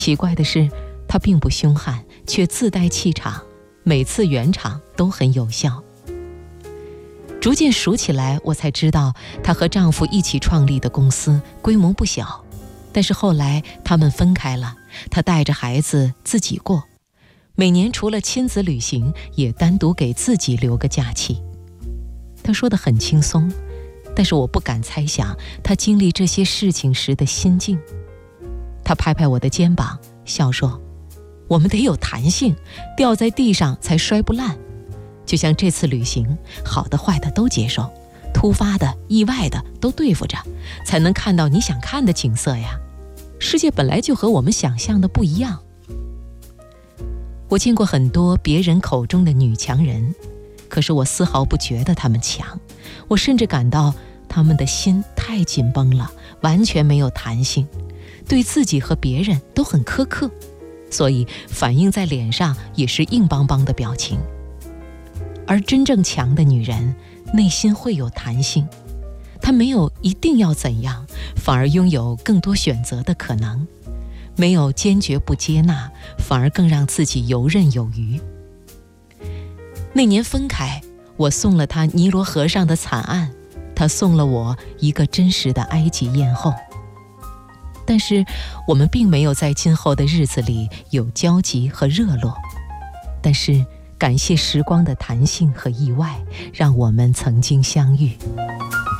奇怪的是，他并不凶悍，却自带气场，每次圆场都很有效。逐渐熟起来，我才知道她和丈夫一起创立的公司规模不小，但是后来他们分开了，她带着孩子自己过，每年除了亲子旅行，也单独给自己留个假期。她说得很轻松，但是我不敢猜想她经历这些事情时的心境。她拍拍我的肩膀，笑说：“我们得有弹性，掉在地上才摔不烂。就像这次旅行，好的坏的都接受，突发的意外的都对付着，才能看到你想看的景色呀。世界本来就和我们想象的不一样。”我见过很多别人口中的女强人，可是我丝毫不觉得她们强，我甚至感到她们的心太紧绷了，完全没有弹性，对自己和别人都很苛刻，所以反映在脸上也是硬邦邦的表情。而真正强的女人，内心会有弹性，她没有一定要怎样，反而拥有更多选择的可能，没有坚决不接纳，反而更让自己游刃有余。那年分开，我送了她尼罗河上的惨案，她送了我一个真实的埃及艳后。但是我们并没有在今后的日子里有交集和热络，但是感谢时光的弹性和意外，让我们曾经相遇。